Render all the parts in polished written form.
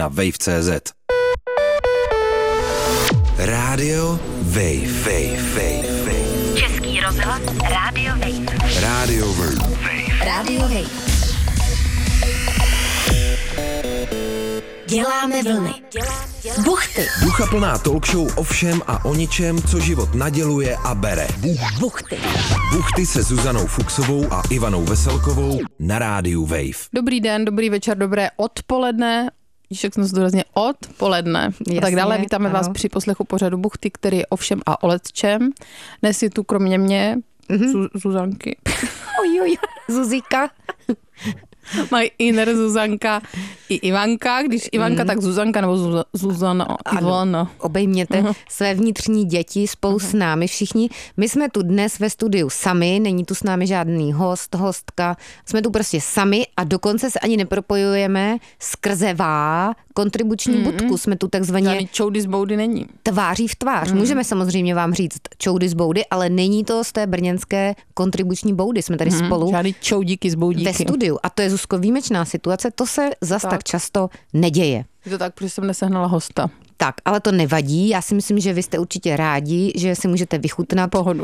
na wave.cz. Rádio Wave. Český rozhlas Rádio Wave. Rádio Wave. Rádio Wave. Děláme vlny. Buchty. Duchaplná talk show o všem a o ničem, co život naděluje a bere. Buchty. Buchty se Zuzanou Fuchsovou a Ivanou Veselkovou na rádiu Wave. Dobrý den, dobrý večer, dobré odpoledne. Jak jsem zdůrazně odpoledne. Jasně, a tak dále. Vítáme ano. vás při poslechu pořadu Buchty, který je o všem a o lecčem. Dnes je tu kromě mě Zuzanky. Ojoj, Zuzíka. Mají inner Zuzanka i Ivanka. Když Ivanka, tak Zuzanka nebo Zuzana. Ivana. Obejměte své vnitřní děti spolu s námi všichni. My jsme tu dnes ve studiu sami, není tu s námi žádný hostka. Jsme tu prostě sami a dokonce se ani nepropojujeme skrze kontribuční budku. Jsme tu takzvaně Žádný čoudy z boudy není. tváří v tvář. Můžeme samozřejmě vám říct čoudy z boudy, ale není to z té brněnské kontribuční boudy. Jsme tady spolu Žádný čoudíky z boudíky. ve studiu. A to je, Zuzko, výjimečná situace. To se zas tak často neděje. Je to tak, protože jsem nesehnala hosta. Tak, ale to nevadí. Já si myslím, že vy jste určitě rádi, že si můžete vychutnat Pohodu.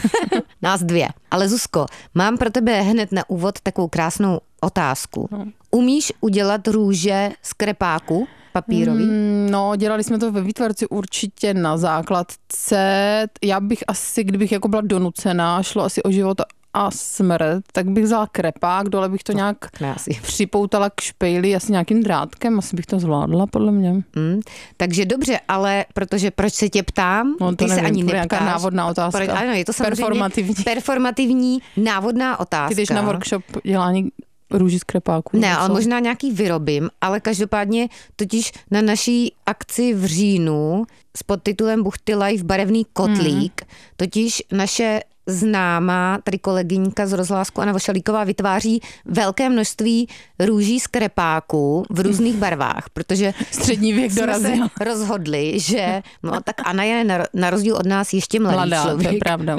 nás dvě. Ale Zuzko, mám pro tebe hned na úvod takovou krásnou otázku. Umíš udělat růže z krepáku papírový? No, dělali jsme to ve výtvarci určitě na základce. Já bych asi, kdybych jako byla donucená, šlo asi o život a smrt, tak bych vzala krepák, dole bych to nějak připoutala k špejli, asi nějakým drátkem, asi bych to zvládla, podle mě. Takže dobře, ale proč se tě ptám? No, ty nevím, se ani to je neptáš. nějaká návodná otázka. Ano, je to samozřejmě performativní návodná otázka. Ty jdeš na workshop dělání růží z krepáku. Ne, ale možná nějaký vyrobím, ale každopádně totiž na naší akci v říjnu s podtitulem Buchty Live barevný kotlík, totiž naše známá tady kolegyňka z Rozhlásku Anna Vošalíková vytváří velké množství růží z krepáku v různých barvách, protože střední věk dorazil. Jsme se rozhodli, že no, tak Anna je na rozdíl od nás ještě mladý člověk. To je pravda.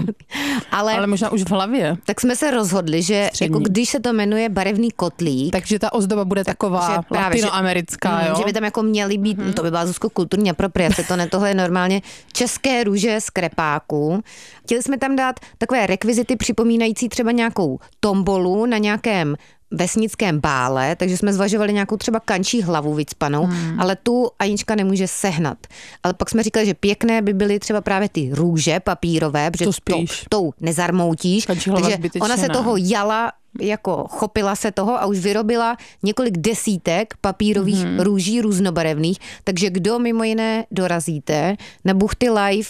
Ale možná už v hlavě. Tak jsme se rozhodli, že jako když se to jmenuje barevný kotlík, takže ta ozdoba bude taková latinoamerická, jo? Že by tam jako měly být, to by byla Zuzko kulturní apropriace, tohle je normálně české růže z krepáku. Chtěli jsme tam dát takové rekvizity připomínající třeba nějakou tombolu na nějakém vesnickém bále, takže jsme zvažovali nějakou třeba kančí hlavu vycpanou, ale tu Anička nemůže sehnat. Ale pak jsme říkali, že pěkné by byly třeba právě ty růže papírové, protože tou nezarmoutíš. Takže ona se toho jala, jako chopila se toho a už vyrobila několik desítek papírových růží různobarevných, takže kdo mimo jiné dorazíte na Buchty Live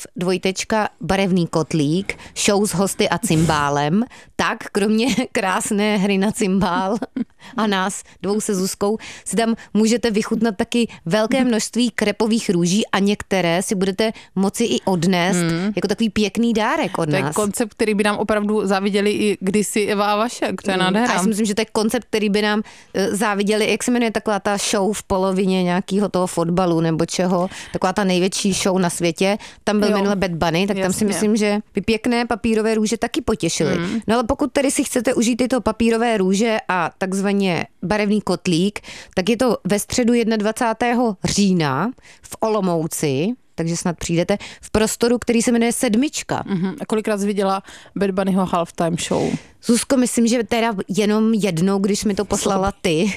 barevný kotlík, show s hosty a cymbálem, tak kromě krásné hry na cymbál a nás dvou se Zuzkou si tam můžete vychutnat taky velké množství krepových růží a některé si budete moci i odnést jako takový pěkný dárek od nás. To je koncept, který by nám opravdu záviděli i kdysi Eva a Vašek, to je nádhera. A já si myslím, že to je koncept, který by nám záviděli, jak se jmenuje taková ta show v polovině nějakého toho fotbalu nebo čeho, taková ta největší show na světě, tam byl minule Bad Bunny, tak tam si myslím, že by pěkné papírové růže taky potěšily. No ale pokud tady si chcete užít tyto papírové růže a takzvaně barevný kotlík, tak je to ve středu 21. října v Olomouci, takže snad přijdete v prostoru, který se jmenuje Sedmička. A kolikrát jsi viděla Bad Bunnyho halftime show? Zuzko, myslím, že teda jenom jednou, když mi to poslala ty.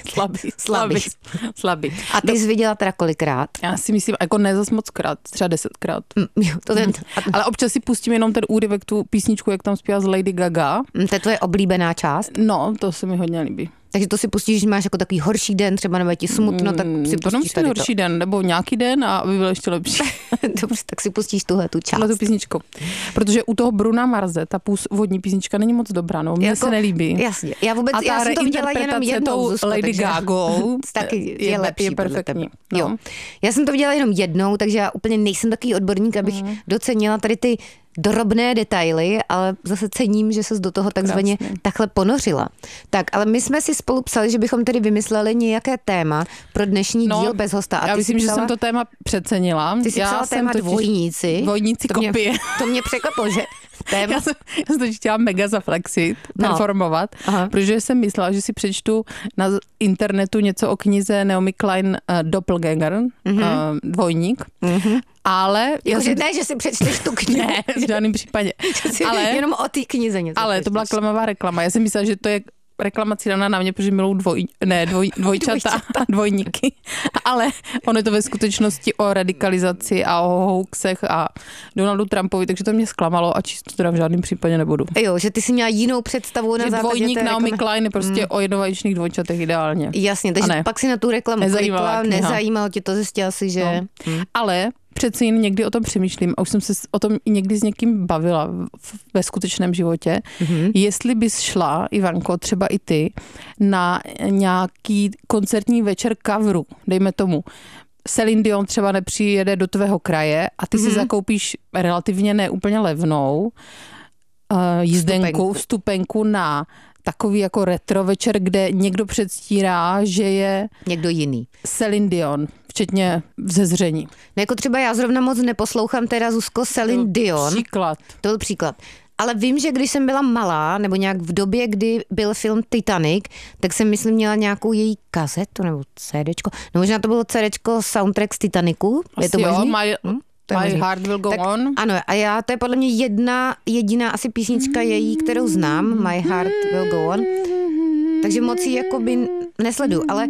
Slabý. A ty jsi viděla teda kolikrát? Já si myslím, jako ne zas mockrát, třeba 10krát. Ale občas si pustím jenom ten úryvek, tu písničku, jak tam zpívá z Lady Gaga. To je tvoje oblíbená část? No, to se mi hodně líbí. Takže to si pustíš, že máš jako takový horší den, třeba nebo je ti smutno, tak si pustíš tady horší den, nebo nějaký den a aby byl ještě lepší. Dobře, tak si pustíš tuhletu část. Tu písničku. Protože u toho Bruna Marze, ta vodní písnička není moc dobrá, no, mně se nelíbí. Jasně, já jsem to viděla jenom jednou, Zuzko, Lady Gagou taky je lepší, je perfektní. No. Jo. Já jsem to viděla jenom jednou, takže já úplně nejsem takový odborník, abych docenila tady ty drobné detaily, ale zase cením, že ses do toho takzvaně takhle ponořila. Tak, ale my jsme si spolu psali, že bychom tedy vymysleli nějaké téma pro dnešní díl bez hosta. A já myslím, že jsem to téma přecenila. Ty jsi psala téma dvojníci. Dvojníci kopie. To mě překvapilo, že Já jsem to chtěla mega zaflexit, performovat, protože jsem myslela, že si přečtu na internetu něco o knize Naomi Klein Doppelganger, dvojník, ale... Ne, že si přečteš tu knihu. Ne, v žádném případě. Ale jenom o té knize něco ale přečteš. to byla klamavá reklama. Já jsem myslela, že to je reklamací daná na mě, protože miluji dvojčata a dvojníky. Ale ono je to ve skutečnosti o radikalizaci a o hoaxech a Donaldu Trumpovi, takže to mě zklamalo a číst to teda v žádném případě nebudu. Jo, že ty jsi měla jinou představu na základě dvojník té Naomi reklamy. Klein je prostě o jednovaječných dvojčatech ideálně. Jasně, takže pak si na tu reklamu klikla, nezajímalo tě to, zjistila si, že... Ale přeci jen někdy o tom přemýšlím a už jsem se o tom i někdy s někým bavila ve skutečném životě. Jestli bys šla, Ivanko, třeba i ty, na nějaký koncertní večer coveru, dejme tomu, Celine Dion třeba nepřijede do tvého kraje a ty si zakoupíš relativně neúplně levnou jízdenku, vstupenku na takový jako retro večer, kde někdo předstírá, že je někdo jiný. Celine Dion, včetně vzezření. No jako třeba já zrovna moc neposlouchám teda Zuzko Celine Dion. Příklad. To byl příklad. Ale vím, že když jsem byla malá, nebo nějak v době, kdy byl film Titanic, tak jsem myslím měla nějakou její kazetu nebo CDčko. No možná to bylo CDčko soundtrack z Titanicu. Asi je to možný? My Heart Will Go On. Ano, a to je podle mě jediná asi písnička její, kterou znám, My Heart Will Go On. Takže moc ji jakoby nesleduju, ale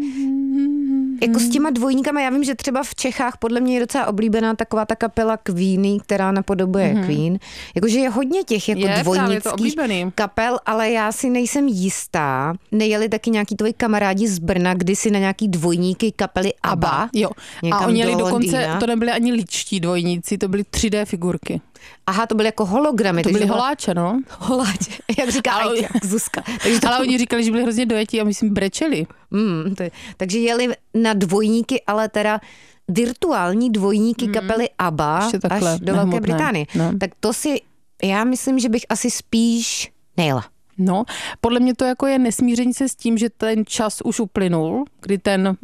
jako s těma dvojníkama, já vím, že třeba v Čechách podle mě je docela oblíbená taková ta kapela Queeny, která napodobuje Queen. Jakože je hodně těch jako dvojnických kapel, ale já si nejsem jistá. Nejeli taky nějaký tvoji kamarádi z Brna kdysi na nějaký dvojníky kapely ABBA. Jo. A oni jeli dokonce, to nebyly ani ličtí dvojníci, to byly 3D figurky. Aha, to byly jako hologramy. To byly holáče, no. Holáče, jak říká Ajťák, Zuzka. Ale oni říkali, že byli hrozně dojetí a myslím brečeli. Takže jeli na dvojníky, ale teda virtuální dvojníky kapely ABBA až do Velké Británie. No. Tak to si, já myslím, že bych asi spíš nejela. No, podle mě to jako je nesmíření se s tím, že ten čas už uplynul, kdy ten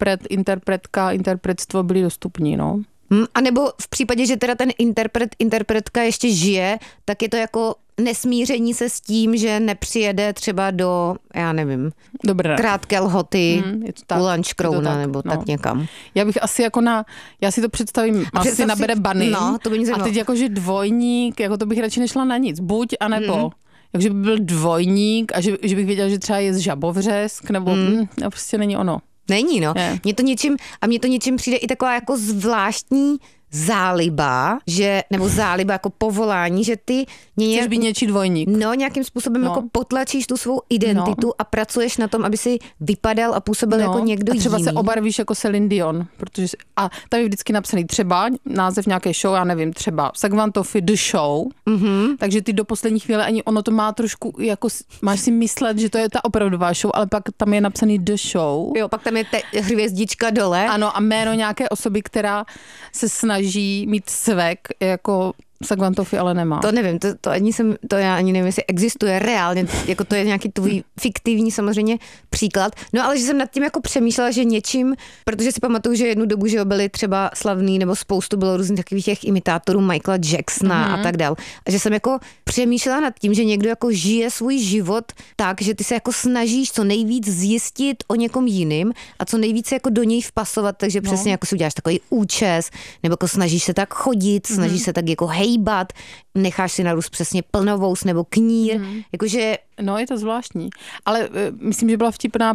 interpretstvo byli dostupní, no. A nebo v případě, že teda ten interpretka ještě žije, tak je to jako nesmíření se s tím, že nepřijede třeba do, já nevím, Krátké Lhoty, u Lanškrouna nebo tak někam. Já bych asi jako já si to představím, asi nabere bany. No, to by mě zajímalo. A teď jakože dvojník, jako to bych radši nešla na nic. Buď, anebo. Takže by byl dvojník a že bych věděla, že třeba je z Žabovřesk, nebo prostě není ono. Není, no. Mně to něčím přijde i taková jako zvláštní záliba, nebo záliba jako povolání, že ty chceš být něčí dvojník. No, nějakým způsobem jako potlačíš tu svou identitu a pracuješ na tom, aby si vypadal a působil jako někdo jiný. Třeba se obarvíš jako Celine Dion, protože a tam je vždycky napsaný třeba název nějaké show, já nevím, třeba Sagvantofi The Show, takže ty do poslední chvíle ani ono to má trošku, jako máš si myslet, že to je ta opravdová show, ale pak tam je napsaný The Show. Jo, pak tam je hvězdička dole. Ano, a jméno nějaké osoby, která se snaží mít svek, jako Sagvantofi ale nemá. To nevím, to já ani nevím, jestli existuje reálně, jako to je nějaký tvůj fiktivní samozřejmě příklad. No ale že jsem nad tím jako přemýšlela, že něčím, protože si pamatuju, že jednu dobu, že byli třeba slavný, nebo spoustu bylo různých takových těch imitátorů Michaela Jacksona a tak dál. A že jsem jako přemýšlela nad tím, že někdo jako žije svůj život tak, že ty se jako snažíš co nejvíc zjistit o někom jiným a co nejvíc jako do něj vpasovat, takže přesně jako si uděláš takový účes, nebo jako snažíš se tak chodit, snažíš se tak jako hejbat, necháš si narůst přesně plnovous nebo knír, jakože... No, je to zvláštní, ale myslím, že byla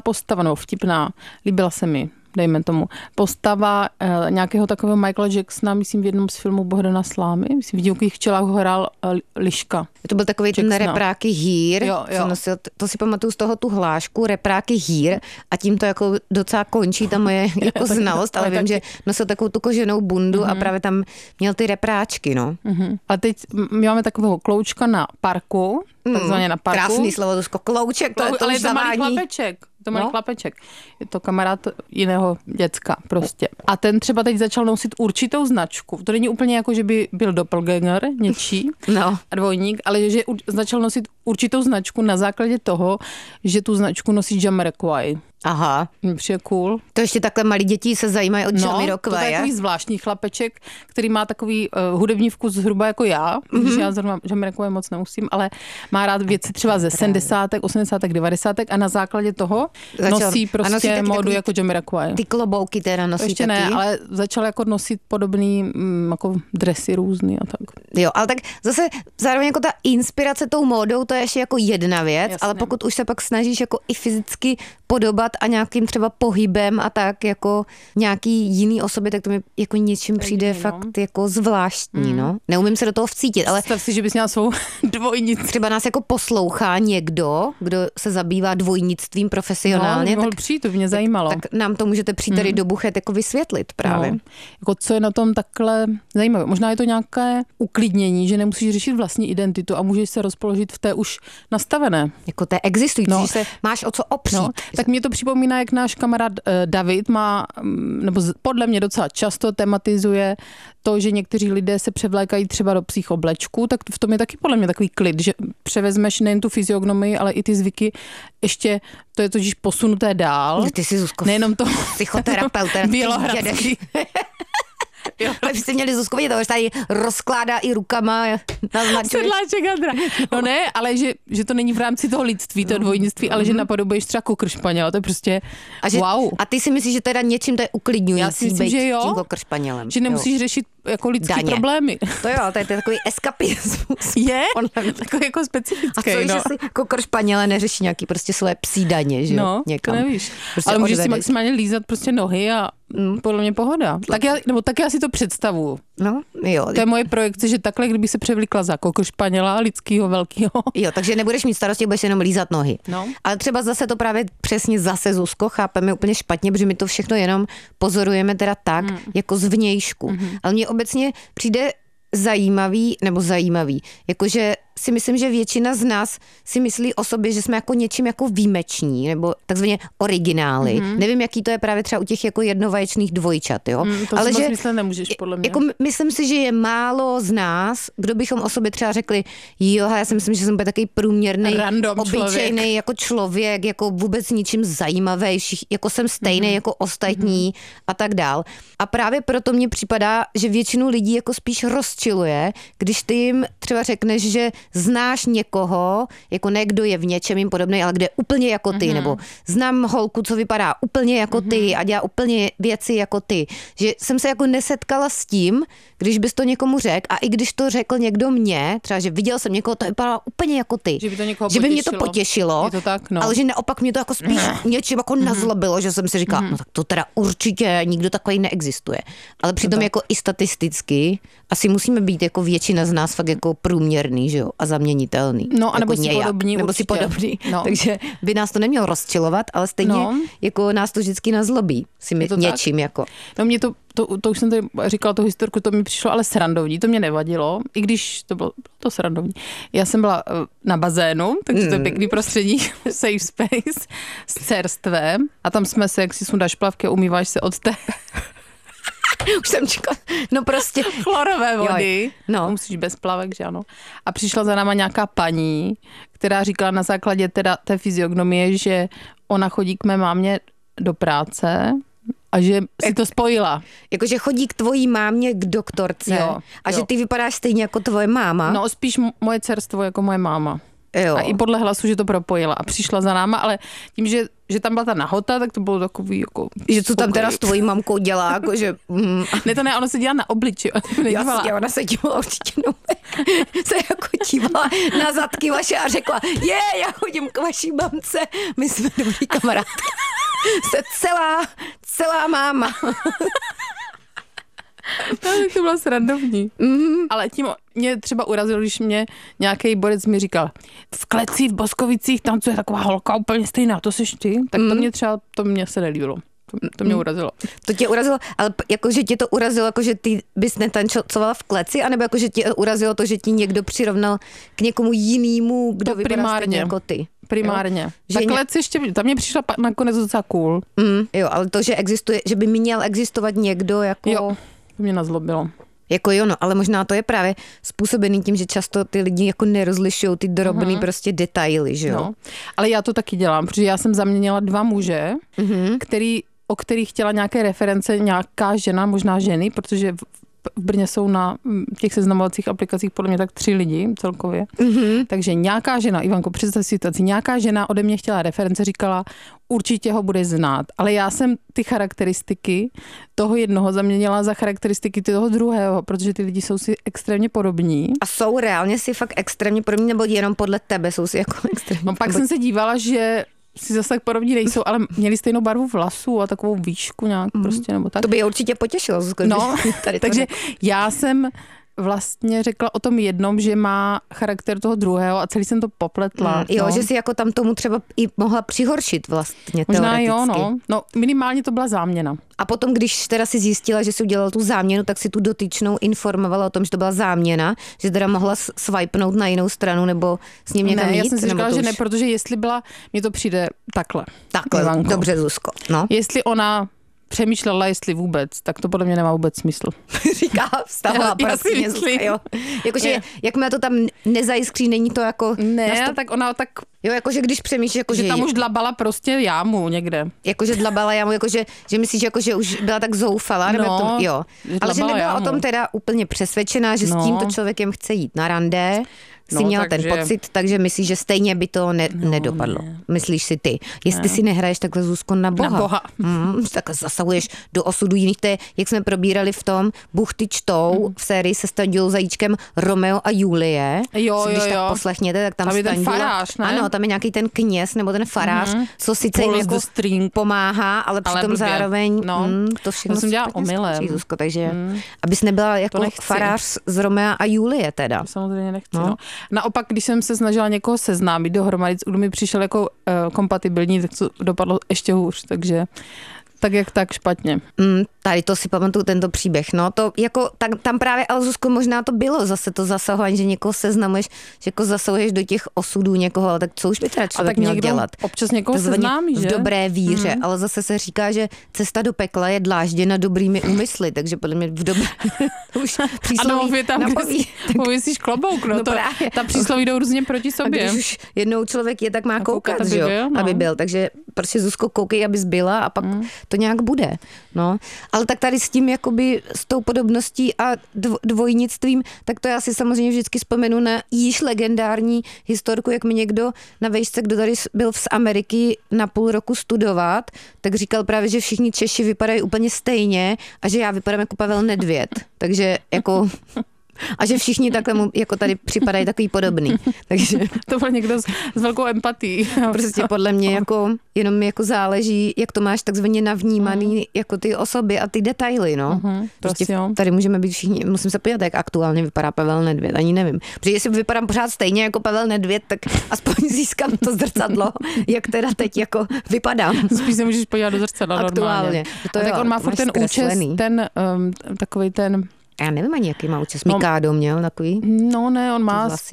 vtipná, líbila se mi, dejme tomu, postava nějakého takového Michaela Jacksona, myslím v jednom z filmů Bohdana Slámy, myslím v Divokých včelách ho hrál Liška. To byl takový ten repráky hýr, jo. To si pamatuju z toho tu hlášku, repráky hýr a tím to jako docela končí ta moje jako znalost, ale vím, že nosil takovou tu koženou bundu a právě tam měl ty repráčky, no. A teď my máme takového kloučka na parku, takzvaně na parku. Krásný slovo, Zuzko, klouček, to ale je to malý zavání. chlapeček. Je to kamarád jiného děcka prostě. A ten třeba teď začal nosit určitou značku. To není úplně jako, že by byl doppelganger něčí a dvojník, ale že začal nosit určitou značku na základě toho, že tu značku nosí Jamiroquai. Aha. Mně přijde cool. To ještě takhle malí děti se zajímají o Jamiroquai. To je takový zvláštní chlapeček, který má takový hudební vkus zhruba jako já, když já zrovna Jamiroquai moc nemusím, ale má rád věci třeba ze 70., 80., 90. a na základě toho nosí prostě módu jako Jamiroquai. Ty klobouky teda nosí ještě taky? Ne, ale začal jako nosit podobný jako dresy různý a tak. Jo, ale tak zase zároveň jako ta inspirace tou módou, to je ještě jako jedna věc, Jasně. ale pokud už se pak snažíš jako i fyzicky podobat a nějakým třeba pohybem a tak jako nějaký jiný osoby, tak to mi jako něčím přijde fakt jako zvláštní, no. Neumím se do toho vcítit, ale... Představ si, že bys měla svou dvojnici. Třeba nás jako poslouchá někdo, kdo se zabývá dvojnictvím profesionálně. No, mohl přijít, to by mě zajímalo. Tak nám to můžete přijít tady do Buchet jako vysvětlit právě. No, jako co je na tom takhle zajímavé. Možná je to nějaké uklidnění, že nemusíš řešit vlastní identitu a můžeš se rozpoložit v té už nastavené. Jako té existující, No. že se máš o co opřít. No, tak mě to připomíná, jak náš kamarád David má, nebo podle mě docela často tematizuje to, že někteří lidé se převlékají třeba do psích oblečků, tak v tom je taky podle mě takový klid, že převezmeš nejen tu fyziognomii, ale i ty zvyky, ještě to je totiž posunuté dál. Ty jsi, Zuzko, nejenom to psychoterapeut, bělohradský. Jo, ale byste měli Zuzko vidět, to už tady rozkládá i rukama. Sedláček Andra. No ne, ale že to není v rámci toho lidství, to dvojnictví, ale že napodobuješ třeba kokr španěla, to je prostě wow. A ty si myslíš, že teda něčím to je uklidňující? Já si myslím, že jo. Tím kokr španělem. Že nemusíš řešit jako lidský Daně. problémy. To jo, to je takový eskapismus. Je? Takový jako specifický. A co, no. že si kokr španěle neřeší nějaký prostě svoje psí daně, že jo? No, někam. to nevíš. Prostě ale můžeš si odvedeš. maximálně lízat prostě nohy a podle mě pohoda. Tak já si to představuju. No, jo. To je moje projekce, že takhle, kdyby se převlíkla za kokr španěla, lidskýho, velkýho. Jo, takže nebudeš mít starosti, budeš jenom lízat nohy. No. Ale třeba zase to právě přesně zase, Zuzko, chápeme úplně špatně, protože my to všechno jenom pozorujeme teda tak, jako zvnějšku. Ale mně obecně přijde zajímavý, jakože si myslím, že většina z nás si myslí o sobě, že jsme jako něčím jako výjimeční, nebo takzvaně originály. Nevím, jaký to je právě třeba u těch jako jednovaječných dvojčat, jo? To ale si že myslet nemůžeš, podle mě. Jako myslím si, že je málo z nás, kdo bychom o sobě třeba řekli, jo, já si myslím, že jsem takový průměrný, random obyčejný jako člověk, jako vůbec ničím zajímavý, jako jsem stejný jako ostatní a tak dál. A právě proto mně připadá, že většinu lidí jako spíš rozčiluje, když ty jim třeba řekneš, že znáš někoho, jako ne kdo je v něčem jim podobný, ale kde je úplně jako ty, nebo znám holku, co vypadá úplně jako ty a dělá úplně věci jako ty. Že jsem se jako nesetkala s tím, když bys to někomu řekl, a i když to řekl někdo mě, třeba, že viděl jsem někoho, to vypadá úplně jako ty. Že by to někoho že by mě to potěšilo, je to tak, no. ale že naopak mě to jako spíš něčím jako nazlobilo, že jsem si říkala, no tak to teda určitě nikdo takový neexistuje. Ale přitom jako i statisticky asi musíme být jako většina z nás fakt jako průměrný, že jo, a zaměnitelný. No, anebo jako si podobný nebo určitě. si podobný. No. Takže by nás to nemělo rozčilovat, ale stejně jako nás to vždycky nazlobí si my něčím tak? Jako. No mě to už jsem tady říkala, tu historku, to mi přišlo ale srandovní, to mě nevadilo, i když to bylo to srandovní. Já jsem byla na bazénu, takže to je pěkný prostředí, safe space, s cerstvem a tam jsme se, jak si sundáš plavky a umýváš se od té už jsem čekala, no prostě. chlorové vody. No. Musíš bez plavek, že ano. A přišla za náma nějaká paní, která říkala na základě teda té fyziognomie, že ona chodí k mé mámě do práce a že si to spojila. Jakože chodí k tvojí mámě k doktorce a že ty vypadáš stejně jako tvoje máma. No spíš moje cerstvo jako moje máma. Jo. A i podle hlasu, že to propojila a přišla za náma, ale tím, že tam byla ta nahota, tak to bylo takový jako... Že co tam teda s tvojí mamkou dělá, jakože... Ne, to ne, ona se dělá na obliči. Jasně, ona se dívala určitě, no, se jako dívala na zadky vaše a řekla, já chodím k vaší mamce, my jsme dobrý kamarádky. Jste celá máma. To bylo srandovní. Ale tím mě třeba urazilo, když mě nějaký borec mi říkal, v Kleci v Boskovicích tancuje taková holka úplně stejná, to seš ty? Tak to mě se nelíbilo. To mě urazilo. To tě urazilo, ale jakože tě to urazilo, jakože ty bys netancovala v Kleci, anebo jakože tě urazilo to, že ti někdo přirovnal k někomu jinému, kdo vypadá stejně jako ty? Primárně. Ta Klec ještě, tam mě přišla nakonec docela cool. Jo, ale to, že existuje, že by měl existovat někdo jako... Jo, to mě nazlobilo. Jako jo, no, ale možná to je právě způsobený tím, že často ty lidi jako nerozlišují ty drobný prostě detaily, že jo? No, ale já to taky dělám, protože já jsem zaměnila 2 muže, o kterých chtěla nějaké reference nějaká žena, možná ženy, protože v Brně jsou na těch seznamovacích aplikacích podle mě tak 3 lidi celkově. Takže nějaká žena, Ivanko, představ si situaci, nějaká žena ode mě chtěla reference, říkala, určitě ho bude znát, ale já jsem ty charakteristiky toho jednoho zaměnila za charakteristiky toho druhého, protože ty lidi jsou si extrémně podobní. A jsou reálně si fakt extrémně podobní, nebo jenom podle tebe jsou si jako extrémně No pak jsem se dívala, že si zase tak podobní nejsou, ale měli stejnou barvu vlasů a takovou výšku nějak prostě, nebo tak. To by je určitě potěšilo. No, takže já jsem vlastně řekla o tom jednom, že má charakter toho druhého a celý jsem to popletla. Jo, že si jako tam tomu třeba i mohla přihoršit vlastně možná teoreticky. Jo, no minimálně to byla záměna. A potom, když teda si zjistila, že si udělala tu záměnu, tak si tu dotyčnou informovala o tom, že to byla záměna, že teda mohla swipenout na jinou stranu nebo s ním někam jít? Já jsem si říkala, že ne, protože jestli byla, mně to přijde takhle. Takhle, Ivanko. Dobře, Zuzko. No. Jestli ona přemýšlela, jestli vůbec, tak to podle mě nemá vůbec smysl. Říká, vstahla prostě. Jakože, jakmile to tam nezajiskří, není to jako... Ne, tak ona tak... Jo, jakože když přemýšlíš, jakože... Že tam už dlabala prostě jámu někde. Jakože dlabala jámu, jakože že myslíš, že už byla tak zoufalá, nebo to, jo. Ale že nebyla jámu. O tom teda úplně přesvědčená, že s tímto člověkem chce jít na rande, si měla ten pocit, takže myslíš, že stejně by to nedopadlo. Ne. Myslíš si ty. Jestli si nehraješ takhle, Zuzko, na Boha. Na Boha. Tak zasahuješ do osudu jiných. To je, jak jsme probírali v tom Buchty čtou v sérii se Standulou Zajíčkem Romeo a Julie. Jo. Tak poslechněte, tak tam je ten farář, ne? Ano, tam je nějaký ten kněz nebo ten farář, co sice jim jako pomáhá, ale přitom zároveň to všechno jsem dělala omylem. Zuzko, takže abys nebyla jako farář z Romea a Julie teda. Samozřejmě nechci, no. Naopak, když jsem se snažila někoho seznámit dohromady, kdo mi přišel jako kompatibilní, tak to dopadlo ještě hůř, takže tak jak tak špatně. Tady to si pamatuju, tento příběh. No to jako, tam právě, ale Zuzko, možná to bylo zase to zasahování, že někoho seznamuješ, že jako zasahuješ do těch osudů někoho, ale tak co už by teda člověk měl dělat? Občas někoho seznámí, že? V dobré víře, ale zase se říká, že cesta do pekla je dlážděna dobrými úmysly, takže podle mě v dobré už přísloví je tam, pověsíš klobouk, no to právě. Ta přísloví jdou různě proti sobě. A když už jednou člověk je, tak má koukat, že jo? Aby byl, takže prostě Zuzko, koukej, abys byla a pak to nějak bude, no. Ale tak tady s tím, jakoby s tou podobností a dvojnictvím, tak to já si samozřejmě vždycky vzpomenu na již legendární historku, jak mi někdo na vejšce, kdo tady byl z Ameriky na půl roku studovat, tak říkal právě, že všichni Češi vypadají úplně stejně a že já vypadám jako Pavel Nedvěd. Takže jako... A že všichni takhle mu jako tady připadají takový podobný. Takže to byl někdo s velkou empatií. Prostě podle mě jako jenom jako záleží, jak to máš takzvaně navnímaný jako ty osoby a ty detaily, no. Prostě tady můžeme být všichni, musím se podívat, jak aktuálně vypadá Pavel Nedvěd, ani nevím. Protože jestli vypadám pořád stejně jako Pavel Nedvěd, tak aspoň získám to zrcadlo, jak teda teď jako vypadám. Spíš se můžeš podívat do zrcadla normálně. To tak on má furt ten účes, ten takovej ten... Já nevím ani, jaký má účes. Mikado měl takový? No ne, on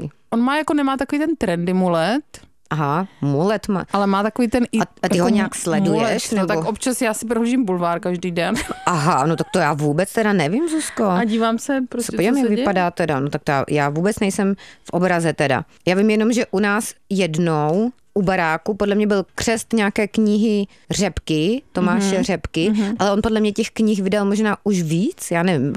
má jako nemá takový ten trendy mulet. Aha, mulet má. Ale má takový ten... A ty ho nějak sleduješ? Mulet, no tak občas já si prohlížím bulvár každý den. Aha, no tak to já vůbec teda nevím, Zuzko. A dívám se prostě, co jak vypadá teda, no tak to já vůbec nejsem v obraze teda. Já vím jenom, že u nás jednou u baráku, podle mě byl křest nějaké knihy Řepky, Tomáše Řepky, ale on podle mě těch knih vydal možná už víc, já nevím,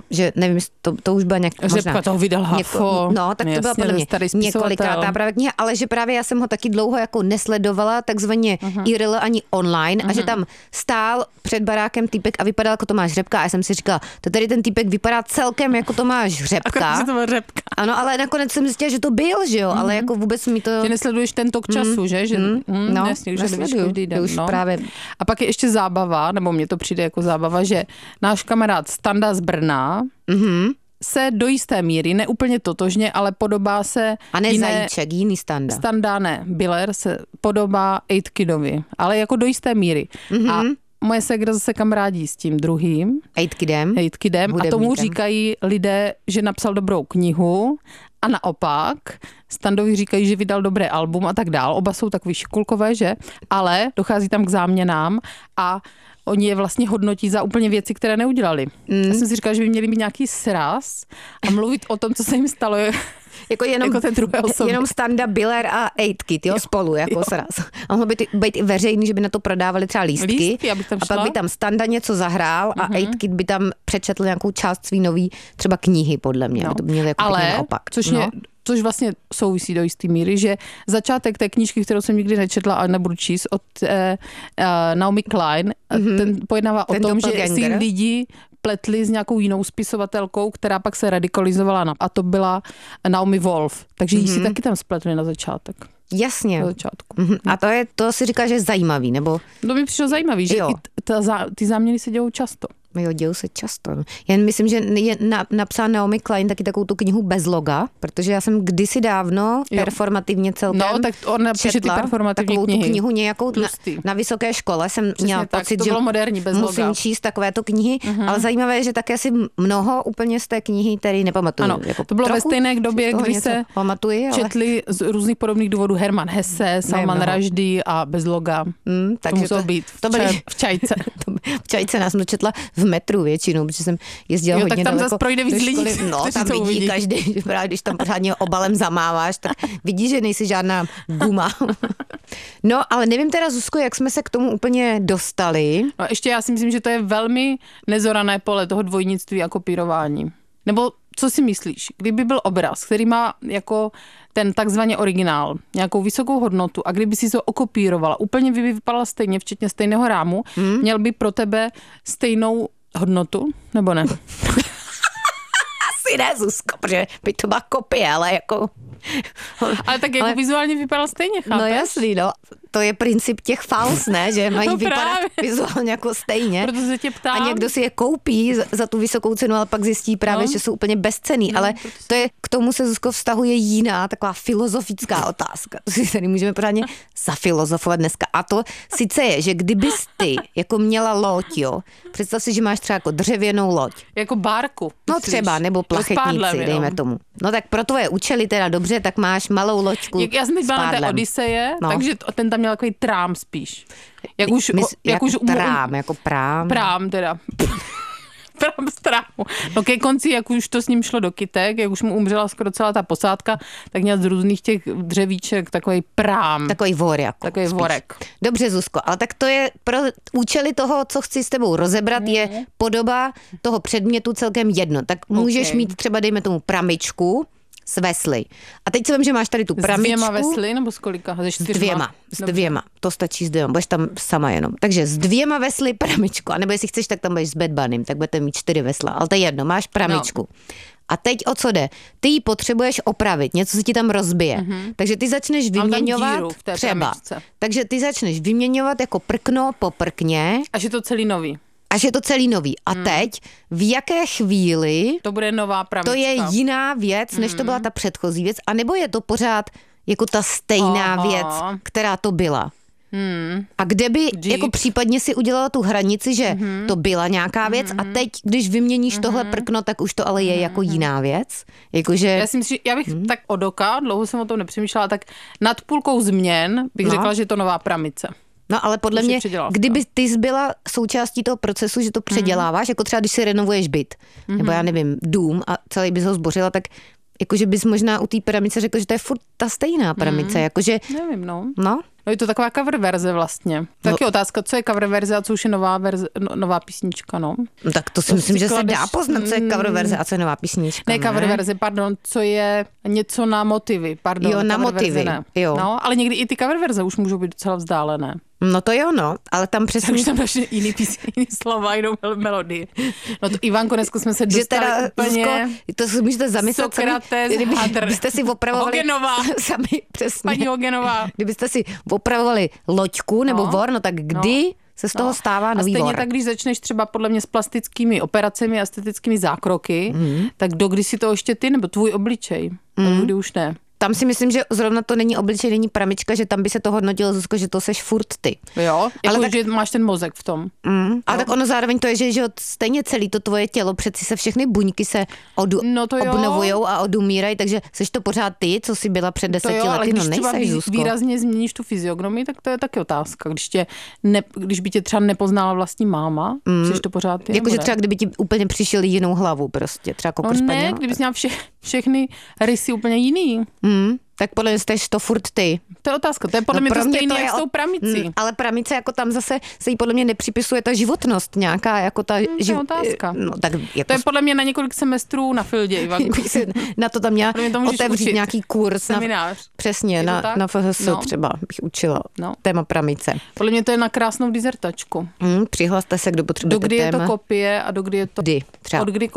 to už byla nějak možná... Řepka toho vydal Hafo. No, tak to byla podle mě několikátá právě kniha, ale že právě já jsem ho taky dlouho jako nesledovala, takzvaně IRL ani online, a že tam stál před barákem týpek a vypadal jako Tomáš Řepka a já jsem si říkala, to tady ten týpek vypadá celkem jako Tomáš Řepka. To byl Řepka. Ano, ale nakonec jsem zjistila, že to byl, že jo, ale jako vůbec mi to... Že nesleduješ ten tok času, že? No, jasně, že každý den. Už právě. A pak je ještě zábava, nebo mně to přijde jako zábava, že náš kamarád Standa z Brna se do jisté míry, ne úplně totožně, ale podobá se... A ne Zajíček, jiný Standa. Standa ne, Biller se podobá Ejtkidovi, ale jako do jisté míry. A moje ségra zase kamarádí s tím druhým. Ejtkidem. A tomu říkají lidé, že napsal dobrou knihu a naopak Standovi říkají, že vydal dobré album a tak dál. Oba jsou takový šikulkové, že? Ale dochází tam k záměnám a oni je vlastně hodnotí za úplně věci, které neudělali. Já jsem si říkala, že by měli mít nějaký sraz a mluvit o tom, co se jim stalo. Jako ten druhé osoby. Jenom Standa, Biller a 8KID, jo, spolu, jako sraz. A mohlo by být i veřejný, že by na to prodávali třeba lístky a pak by tam Standa něco zahrál a 8KID by tam přečetl nějakou část svý nový třeba knihy, podle mě. To by měli jako naopak. Což vlastně souvisí do jistý míry, že začátek té knížky, kterou jsem nikdy nečetla a nebudu číst, od Naomi Klein, ten pojednává o tom, že si lidi pletli s nějakou jinou spisovatelkou, která pak se radikalizovala a to byla Naomi Wolf. Takže jí si taky tam spletli na začátek. Jasně. Na začátku. A to si říká, že je zajímavý, nebo? To mi přišlo zajímavý, že ty záměny se dějou často. Jo, dějou se často. Jen myslím, že je napsala Naomi Klein taky takovou tu knihu bez loga, protože já jsem kdysi dávno performativně celkem tak ona píše ty performativní takovou knihy. Tu knihu nějakou na vysoké škole jsem měla pocit, že moderní, bez musím loga. Číst takovéto knihy, ale zajímavé je, že také si mnoho úplně z té knihy tady nepamatuju. Ano, jako to bylo ve stejné době, kdy se četli z různých podobných důvodů Herman Hesse, Salman Rushdie a bez loga. Takže to muselo být v Čajce. V Čajce nás četla v metru většinou, protože jsem jezdila hodně tak tam daleko. Zase projde víc lidí. No, tam vidí každý, když tam pořádně obalem zamáváš, tak vidíš, že nejsi žádná guma. No, ale nevím teda, Zuzko, jak jsme se k tomu úplně dostali. No, ještě já si myslím, že to je velmi nezorané pole toho dvojnictví a kopírování. Nebo co si myslíš, kdyby byl obraz, který má jako ten takzvaně originál, nějakou vysokou hodnotu a kdyby si to okopírovala, úplně by vypadala stejně, včetně stejného rámu, měl by pro tebe stejnou hodnotu, nebo ne? Asi ne, Zuzko, protože by to byla kopie, ale jako... Ale tak jako vizuálně vypadal stejně, chápeš? No jasný, no. To je princip těch fals, ne? Že mají vypadat vizuálně jako stejně. Proto se tě ptám. A někdo si je koupí za tu vysokou cenu, ale pak zjistí právě, že jsou úplně bezcenný. Ale to je, k tomu se, Zuzko, vztahuje jiná taková filozofická otázka. To si tady můžeme pořádně zafilozofovat dneska. A to sice je, že kdybys ty jako měla loď, jo, představ si, že máš třeba jako dřevěnou loď. Jako bárku. No třeba, nebo plachetnici, dejme tomu. No tak pro tvoje účely teda dobře, tak máš malou loďku. Já jsem teď byla na té Odyseje, takže ten tam měl takový trám spíš. Trám, jako prám. Prám teda. Prám z trámu. No ke konci, jak už to s ním šlo do kytek, jak už mu umřela skoro celá ta posádka, tak měl z různých těch dřevíček takový prám. Takový vor jako. Takový vorek. Dobře, Zuzko, ale tak to je pro účely toho, co chci s tebou rozebrat, je podoba toho předmětu celkem jedno. Tak můžeš mít třeba, dejme tomu, pramičku s vesly. A teď si vím, že máš tady tu pramičku. S 2 vesly nebo s kolika? S 2. To stačí s 2. Budeš tam sama jenom. Takže s 2 vesly pramičku. A nebo jestli chceš, tak tam budeš s Bad Bunnym, tak budete mít 4 vesla. Ale to je jedno, máš pramičku. No. A teď o co jde? Ty ji potřebuješ opravit, něco se ti tam rozbije. Takže ty začneš vyměňovat třeba. Pramičce. Takže ty začneš vyměňovat jako prkno po prkně. Až je to celý nový. Až je to celý nový. A teď, v jaké chvíli to bude nová pramička. To je jiná věc, než to byla ta předchozí věc, anebo je to pořád jako ta stejná věc, která to byla. A kde by jako případně si udělala tu hranici, že to byla nějaká věc a teď, když vyměníš tohle prkno, tak už to ale je jako jiná věc. Jakože... Já si myslím, já bych tak od oka, dlouho jsem o tom nepřemýšlela, tak nad půlkou změn bych řekla, že je to nová pramice. No ale podle mě, kdyby ty byla součástí toho procesu, že to předěláváš, jako třeba když si renovuješ byt, nebo já nevím, dům a celý bys ho zbořila, tak jakože bys možná u té pyramice řekl, že to je furt ta stejná pyramice, jakože... Nevím, no. No je to taková cover verze vlastně. Taky otázka, co je cover verze a co už je nová písnička, no. Tak to si myslím, že se dá poznat, co je cover verze a co je nová písnička. Ne cover verze, pardon, co je něco na motivy, pardon. Jo, na motivy, jo. No, ale někdy i ty cover verze už můžou být docela vzdálené. No to jo, no, ale tam přesně... Už tam dáš jiný slova, jinou melodii. No to Ivanko, dneska jsme se dostali teda, úplně... Zuzko, to si můžete zamyslet kdybyste si opravovali... Hogenová. Sami, přesně. Paní Hogenová. Kdybyste si opravovali loďku nebo vor, no tak kdy se z toho stává nový vor? A stejně tak, když začneš třeba podle mě s plastickými operacemi a estetickými zákroky, tak dokdy si to ještě ty, nebo tvůj obličej? Kdy už ne? tam si myslím, že zrovna to není obličej, není pramička, že tam by se to hodnotilo, Zuzko, že to seš furt ty. Jo, ale tak, že máš ten mozek v tom. Ale tak ono zároveň to je, že stejně celý to tvoje tělo, přeci se všechny buňky se obnovujou a odumírají, takže seš to pořád ty, co jsi byla před 10 lety, ale když nejseš, Zuzko. Výrazně změníš tu fyziognomii, tak to je taky otázka. Když by tě třeba nepoznala vlastní máma, jsi to pořád ty, jakože třeba kdyby ti úplně přišel jinou hlavu prostě, třeba kokoř paněla. Ne, kdyby jsi měla všechny rysy úplně jiný. Tak podle mě jsi to furt ty. To je otázka, to je podle mě to stejné jak s tou pramicí. Ale pramice jako tam zase se jí podle mě nepřipisuje ta životnost nějaká, jako ta... To je otázka. No, tak jako... To je podle mě na několik semestrů na Fildě, Ivanko. Na to tam měla otevřít nějaký kurz. Seminář. Přesně, na FHS třeba bych učila téma pramice. Podle mě to je na krásnou dizertačku. Přihlaste se, kdo potřebujete dokdy téma. Je to kopie a dokdy je to... Kdy? Třeba. Od kdy